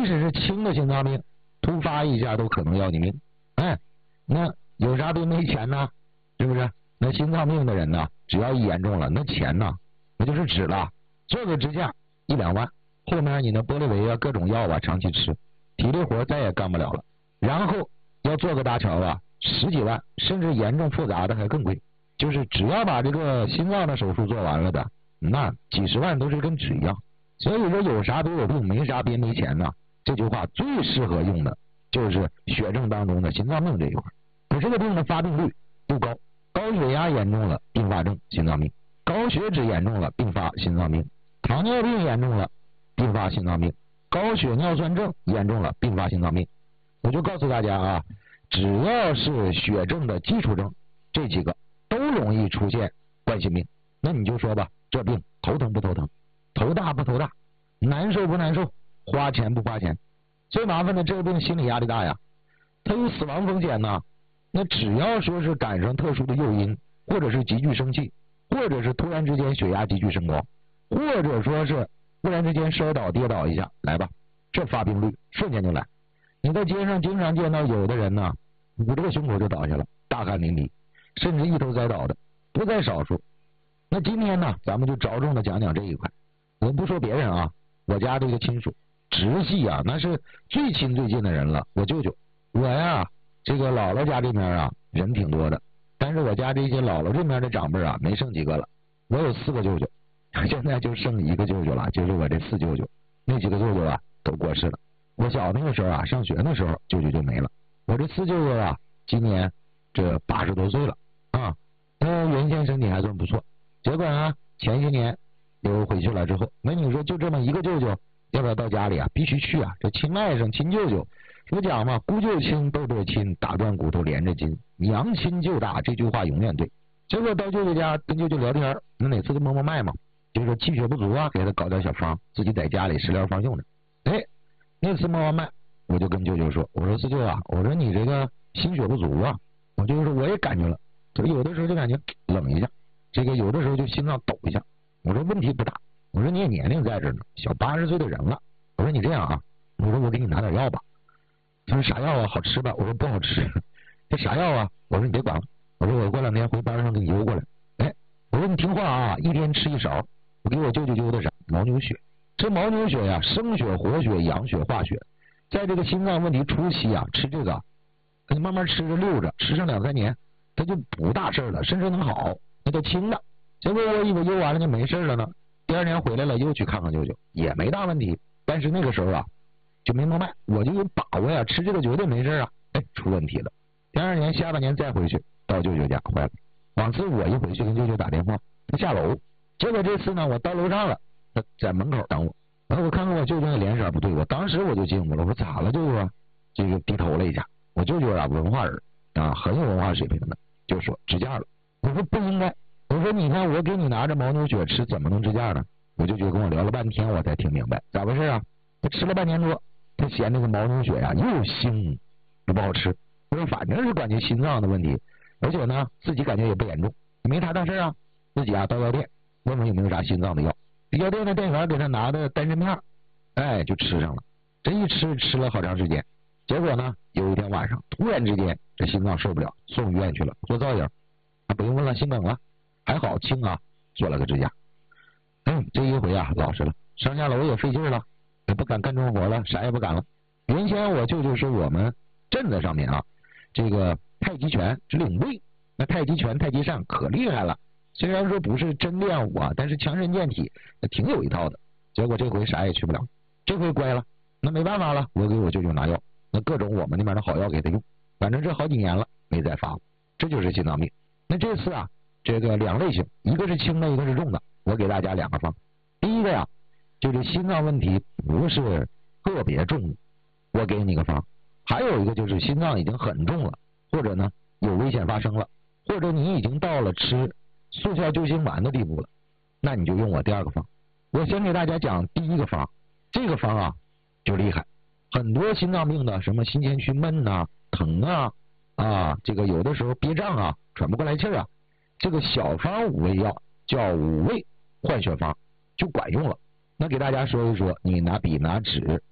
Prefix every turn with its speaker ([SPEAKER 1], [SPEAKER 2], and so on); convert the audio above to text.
[SPEAKER 1] 即使是轻的心脏病，突发一下都可能要你命。哎，那有啥病没钱呢？是不是？那心脏病的人呢，只要一严重了，那钱呢，那就是纸了。做个支架1-2万，后面你那玻利维啊、各种药啊，长期吃，体力活再也干不了了。然后要做个搭桥啊，10几万，甚至严重复杂的还更贵。就是只要把这个心脏的手术做完了的，那几十万都是跟纸一样。所以说有啥都有病，没啥别没钱呢。这句话最适合用的就是血症当中的心脏病这一块。可这个病的发病率不高，高血压严重了并发症心脏病，高血脂严重了并发心脏病，糖尿病严重了并发心脏病，高血尿酸症严重了并发心脏病。我就告诉大家啊，只要是血症的基础症，这几个都容易出现冠心病。那你就说吧，这病头疼不头疼，头大不头大，难受不难受，花钱不花钱。最麻烦的这个病心理压力大呀，它有死亡风险呢。那只要说是赶上特殊的诱因，或者是急剧生气，或者是突然之间血压急剧升高，或者说是突然之间摔倒跌倒一下，来吧，这发病率瞬间就来。你在街上经常见到有的人呢，捂着个胸口就倒下了，大汗淋漓，甚至一头栽倒的不在少数。那今天呢，咱们就着重的讲讲这一块。我不说别人啊，我家这个亲属直系啊，那是最亲最近的人了。我舅舅，我呀，这个姥姥家这边啊人挺多的，但是我家这些姥姥这边的长辈啊没剩几个了。我有4个舅舅，现在就剩1个舅舅了，就是我这4舅舅。那几个舅舅啊都过世了。我小那个时候啊，上学的时候舅舅就没了。我这4舅舅啊，今年这80多岁了啊。原先身体还算不错，结果呢前些年又回去了之后，那你说就这么1个舅舅，要不要到家里啊？必须去啊！这亲外甥亲舅舅，说讲嘛，姑舅亲豆豆亲，打断骨头连着筋，娘亲舅大，这句话永远对。结果到舅舅家跟舅舅聊天，那哪次都摸摸脉嘛，就说气血不足啊，给他搞点小方，自己在家里食疗方用着。哎，那次摸完脉，我就跟舅舅说，我说4舅啊，我说你这个心血不足啊。我舅舅说我也感觉了，就有的时候就感觉冷一下，这个有的时候就心脏抖一下。我说问题不大，我说你也年龄在这呢，小80岁的人了。我说你这样啊，我说我给你拿点药吧。他说啥药啊？好吃吧？我说不好吃。这啥药啊？我说你别管了，我说我过2天回班上给你邮过来。哎，我说你听话啊，一天吃1勺。我给我舅舅邮的啥？牦牛血。这牦牛血呀，生血、活血、养血、化血，在这个心脏问题初期啊，吃这个，你慢慢吃着溜着，吃上2-3年，它就不大事了，甚至能好，那都轻的。结果我以为邮完了就没事了呢，第2年回来了，又去看看舅舅，也没大问题。但是那个时候啊，就没摸脉，我就有把握呀，吃这个绝对没事啊。哎，出问题了。第2年下半年再回去，到舅舅家坏了。往次我一回去跟舅舅打电话，他下楼，结果这次呢，我到楼上了，他在门口等我。然后我看看我舅舅的脸色不对，我当时我就惊呼了，我说咋了舅舅啊？这个低头了一下。我舅舅啊，文化人啊，很有文化水平的，就说支架了。我说不应该，我说你看我给你拿着牦牛血吃，怎么能支架呢？我舅舅跟我聊了半天，我才听明白咋回事啊？他吃了半年多，他嫌那个牦牛血呀又腥又不好吃。我说反正是感觉心脏的问题，而且呢自己感觉也不严重，没啥大事啊。自己啊到药店问问有没有啥心脏的药，药店的店员给他拿的丹参片，哎就吃上了。这一吃了好长时间，结果呢有一天晚上突然之间这心脏受不了，送医院去了，做造影，不用问了，心梗了，还好轻啊，做了个支架。这一回啊老实了，上下楼也费劲了，也不敢干重活了，啥也不敢了。原先我舅舅是我们镇子上面啊，这个太极拳之领队，那太极拳太极扇可厉害了，虽然说不是真练武啊，但是强身健体挺有一套的。结果这回啥也去不了，这回乖了，那没办法了，我给我舅舅拿药，那各种我们那边的好药给他用，反正这好几年了没再发了。这就是心脏病。那这次啊这个2类型，一个是轻的，一个是重的，我给大家2个方。第一个呀，就是心脏问题不是特别重的，我给你个方。还有一个就是心脏已经很重了，或者呢有危险发生了，或者你已经到了吃速效救心丸的地步了，那你就用我第2个方。我先给大家讲第一个方，这个方啊就厉害。很多心脏病的什么心前区闷啊、疼啊这个有的时候憋胀啊、喘不过来气啊，这个小方5味药叫5味换血方就管用了。那给大家说一说，你拿笔拿纸